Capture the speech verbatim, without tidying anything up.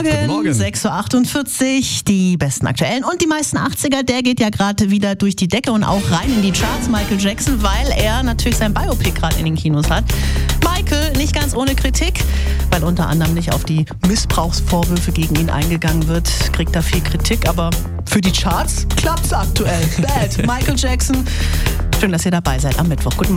Morgen. Guten Morgen. sechs Uhr achtundvierzig, die besten aktuellen und die meisten achtziger, der geht ja gerade wieder durch die Decke und auch rein in die Charts, Michael Jackson, weil er natürlich sein Biopic gerade in den Kinos hat. Michael, nicht ganz ohne Kritik, weil unter anderem nicht auf die Missbrauchsvorwürfe gegen ihn eingegangen wird, kriegt er viel Kritik, aber für die Charts klappt's aktuell. Bad. Michael Jackson, schön, dass ihr dabei seid am Mittwoch. Guten Morgen.